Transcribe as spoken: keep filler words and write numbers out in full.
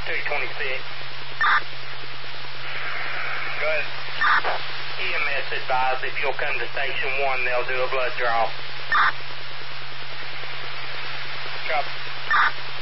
two twenty-six. Go ahead. E M S advised if you'll come to station one, they'll do a blood draw. Copy.